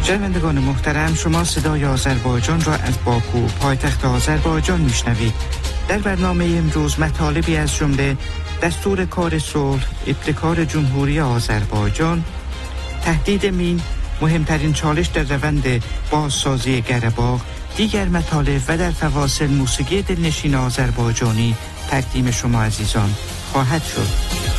شنوندگان محترم، شما صدای آذربایجان را از باکو پایتخت آذربایجان میشنوید. در برنامه امروز مطالبی از جمله دستور کار صلح، ابتکار جمهوری آذربایجان، تهدید مین، مهمترین چالش در روند بازسازی قره‌باغ، دیگر مطالب و در فواصل موسیقی دلنشین آذربایجانی تقدیم شما عزیزان خواهد شد.